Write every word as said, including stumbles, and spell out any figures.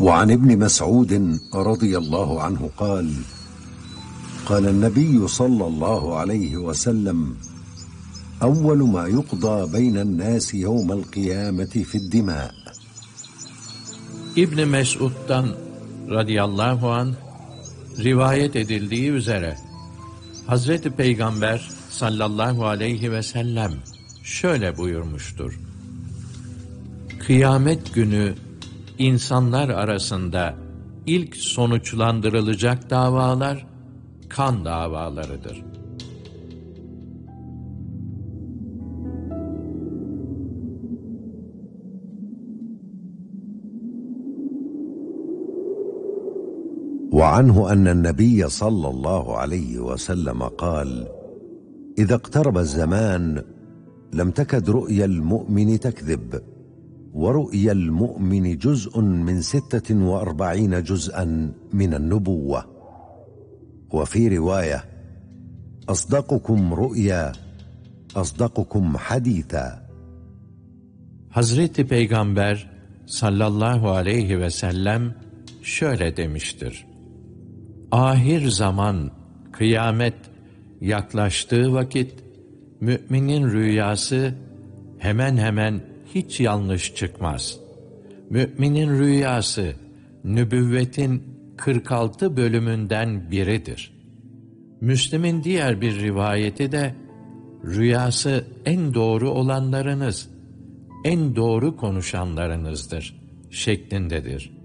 وعن ابن مسعود رضي الله عنه قال قال النبي صلى الله عليه وسلم أول ما يقضى بين الناس يوم القيامة في الدماء. İbn Mes'ud'dan radıyallahu anh rivayet edildiği üzere Hazreti Peygamber sallallahu aleyhi ve sellem şöyle buyurmuştur: Kıyamet günü insanlar arasında ilk sonuçlandırılacak davalar kan davalarıdır. وعنه أن النبي صلى الله عليه وسلم قال إذا اقترب الزمان لم تكد رؤيا المؤمن تكذب ورؤيا المؤمن جزء من ستة وأربعين جزءا من النبوة وفي رواية أصدقكم رؤيا أصدقكم حديثا. Hazreti Peygamber sallallahu aleyhi ve sellem şöyle demiştir: Ahir zaman, kıyamet yaklaştığı vakit, müminin rüyası hemen hemen hiç yanlış çıkmaz. Müminin rüyası, nübüvvetin kırk altı bölümünden biridir. Müslim'in diğer bir rivayeti de, rüyası en doğru olanlarınız, en doğru konuşanlarınızdır şeklindedir.